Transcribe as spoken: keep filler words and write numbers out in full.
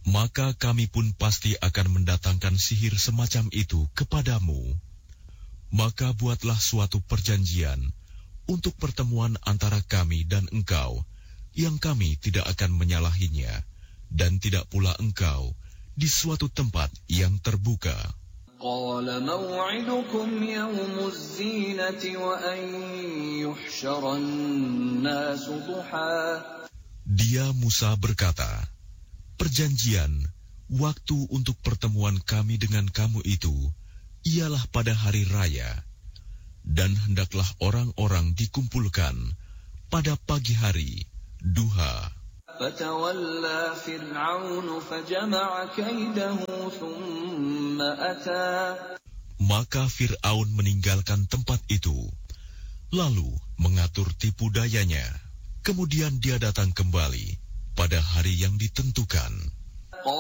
maka kami pun pasti akan mendatangkan sihir semacam itu kepadamu. Maka buatlah suatu perjanjian untuk pertemuan antara kami dan engkau, yang kami tidak akan menyalahinya, dan tidak pula engkau di suatu tempat yang terbuka. قال موعدكم يوم الزينة وأن يحشر الناس ضحى. Dia Musa berkata, perjanjian, waktu untuk pertemuan kami dengan kamu itu, ialah pada hari raya, dan hendaklah orang-orang dikumpulkan pada pagi hari, duha. فَتَوَلَّى فِرْعَوْنُ فَجَمَعَ كَيْدَهُ ثُمَّ أَتَى. Maka Fir'aun meninggalkan tempat itu, lalu mengatur tipu dayanya. Kemudian dia datang kembali pada hari yang ditentukan.